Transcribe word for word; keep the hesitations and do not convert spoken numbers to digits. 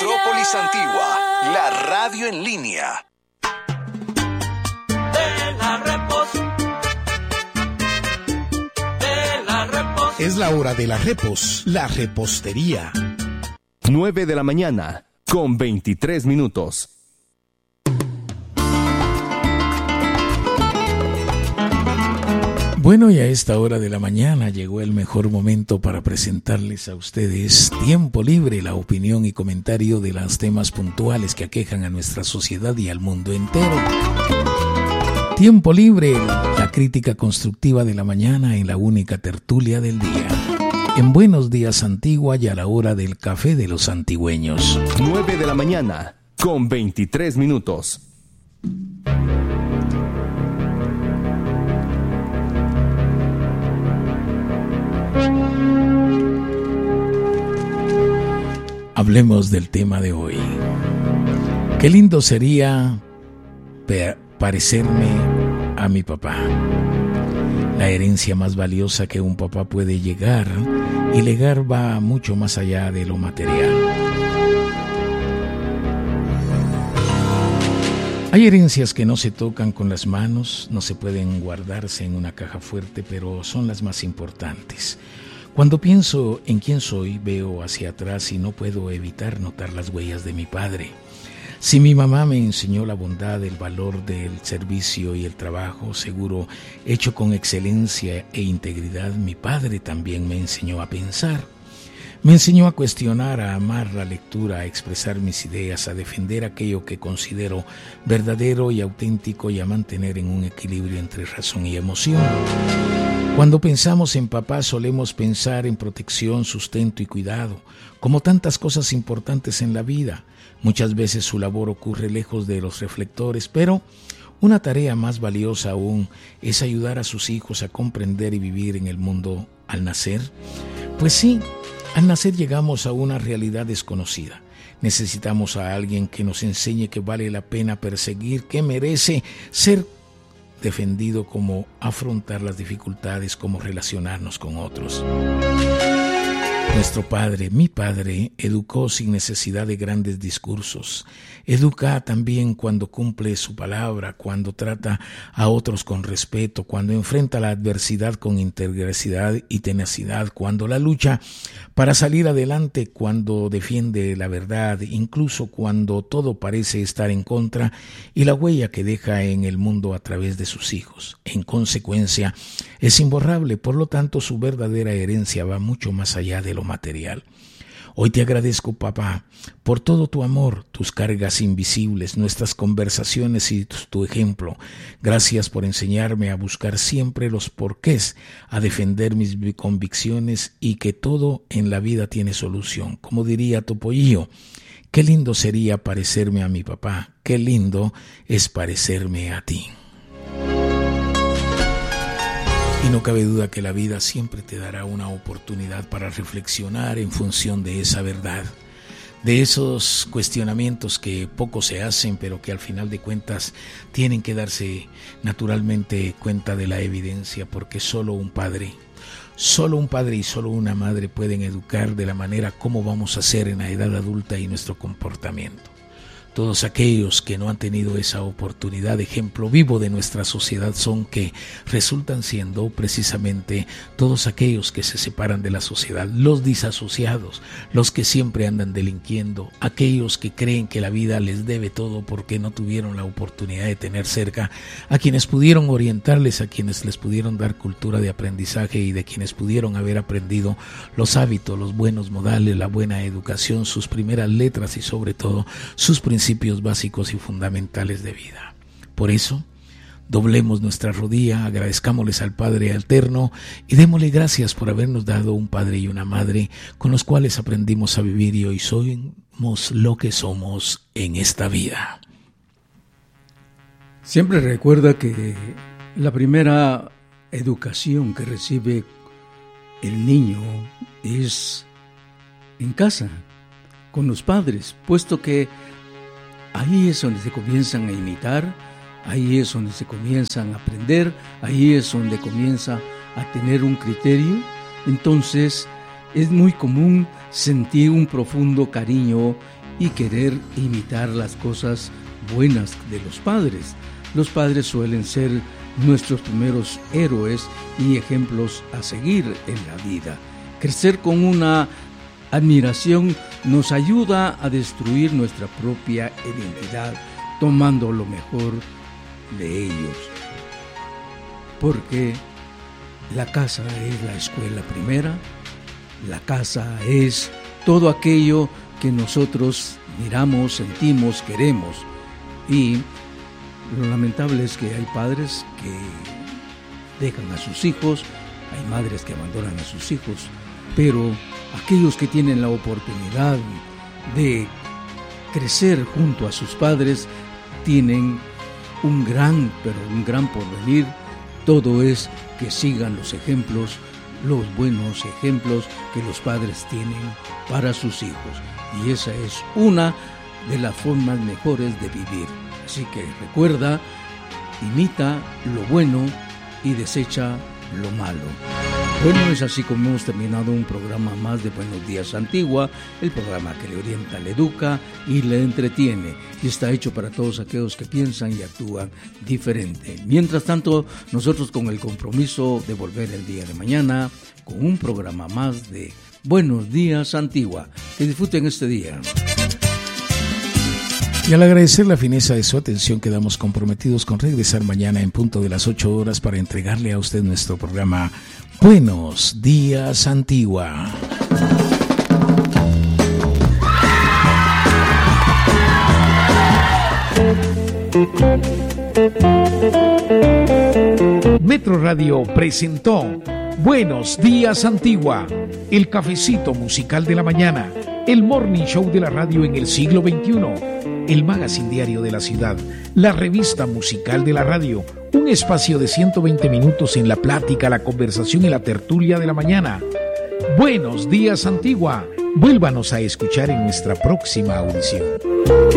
Metrópolis Antigua, la radio en línea. De la repos, de la repos. Es la hora de la repos, la repostería. nueve de la mañana, con veintitrés minutos. Bueno, y a esta hora de la mañana llegó el mejor momento para presentarles a ustedes Tiempo Libre, la opinión y comentario de los temas puntuales que aquejan a nuestra sociedad y al mundo entero. Tiempo Libre, la crítica constructiva de la mañana en la única tertulia del día. En Buenos Días Antigua y a la hora del café de los antigüeños. nueve de la mañana, con veintitrés minutos. Hablemos del tema de hoy. Qué lindo sería parecerme a mi papá. La herencia más valiosa que un papá puede llegar y legar va mucho más allá de lo material. Hay herencias que no se tocan con las manos, no se pueden guardarse en una caja fuerte, pero son las más importantes. Cuando pienso en quién soy, veo hacia atrás y no puedo evitar notar las huellas de mi padre. Si mi mamá me enseñó la bondad, el valor del servicio y el trabajo, seguro hecho con excelencia e integridad, mi padre también me enseñó a pensar. Me enseñó a cuestionar, a amar la lectura, a expresar mis ideas, a defender aquello que considero verdadero y auténtico y a mantener en un equilibrio entre razón y emoción. Cuando pensamos en papá solemos pensar en protección, sustento y cuidado, como tantas cosas importantes en la vida. Muchas veces su labor ocurre lejos de los reflectores, pero una tarea más valiosa aún es ayudar a sus hijos a comprender y vivir en el mundo al nacer. Pues sí, al nacer llegamos a una realidad desconocida. Necesitamos a alguien que nos enseñe que vale la pena perseguir, que merece ser defendido, cómo afrontar las dificultades, cómo relacionarnos con otros. Nuestro padre, mi padre, educó sin necesidad de grandes discursos. Educa también cuando cumple su palabra, cuando trata a otros con respeto, cuando enfrenta la adversidad con integridad y tenacidad, cuando la lucha para salir adelante, cuando defiende la verdad, incluso cuando todo parece estar en contra, y la huella que deja en el mundo a través de sus hijos. En consecuencia, es imborrable, por lo tanto su verdadera herencia va mucho más allá de lo material. Hoy te agradezco, papá, por todo tu amor, tus cargas invisibles, nuestras conversaciones y tu, tu ejemplo. Gracias por enseñarme a buscar siempre los porqués, a defender mis convicciones y que todo en la vida tiene solución. Como diría Topollillo, qué lindo sería parecerme a mi papá, qué lindo es parecerme a ti. Y no cabe duda que la vida siempre te dará una oportunidad para reflexionar en función de esa verdad, de esos cuestionamientos que poco se hacen, pero que al final de cuentas tienen que darse naturalmente cuenta de la evidencia, porque solo un padre, solo un padre y solo una madre pueden educar de la manera como vamos a ser en la edad adulta y nuestro comportamiento. Todos aquellos que no han tenido esa oportunidad, ejemplo vivo de nuestra sociedad, son que resultan siendo precisamente todos aquellos que se separan de la sociedad, los disasociados, los que siempre andan delinquiendo, aquellos que creen que la vida les debe todo porque no tuvieron la oportunidad de tener cerca a quienes pudieron orientarles, a quienes les pudieron dar cultura de aprendizaje y de quienes pudieron haber aprendido los hábitos, los buenos modales, la buena educación, sus primeras letras y sobre todo sus principios principios básicos y fundamentales de vida. Por eso, doblemos nuestra rodilla, agradezcámosles al Padre Eterno y démosle gracias por habernos dado un padre y una madre con los cuales aprendimos a vivir y hoy somos lo que somos en esta vida. Siempre recuerda que la primera educación que recibe el niño es en casa, con los padres, puesto que ahí es donde se comienzan a imitar, ahí es donde se comienzan a aprender, ahí es donde comienza a tener un criterio. Entonces es muy común sentir un profundo cariño y querer imitar las cosas buenas de los padres. Los padres suelen ser nuestros primeros héroes y ejemplos a seguir en la vida. Crecer con una admiración nos ayuda a destruir nuestra propia identidad, tomando lo mejor de ellos. Porque la casa es la escuela primera, la casa es todo aquello que nosotros miramos, sentimos, queremos. Y lo lamentable es que hay padres que dejan a sus hijos, hay madres que abandonan a sus hijos, pero aquellos que tienen la oportunidad de crecer junto a sus padres tienen un gran, pero un gran porvenir. Todo es que sigan los ejemplos, los buenos ejemplos que los padres tienen para sus hijos. Y esa es una de las formas mejores de vivir. Así que recuerda, imita lo bueno y desecha lo malo. Bueno, es así como hemos terminado un programa más de Buenos Días Antigua, el programa que le orienta, le educa y le entretiene, y está hecho para todos aquellos que piensan y actúan diferente. Mientras tanto, nosotros con el compromiso de volver el día de mañana con un programa más de Buenos Días Antigua. Que disfruten este día. Y al agradecer la fineza de su atención, quedamos comprometidos con regresar mañana en punto de las ocho horas para entregarle a usted nuestro programa Buenos Días Antigua. Metro Radio presentó Buenos Días Antigua, el cafecito musical de la mañana, el morning show de la radio en el siglo veintiuno, el magazine diario de la ciudad, la revista musical de la radio, un espacio de ciento veinte minutos en la plática, la conversación y la tertulia de la mañana. Buenos Días Antigua, vuélvanos a escuchar en nuestra próxima audición.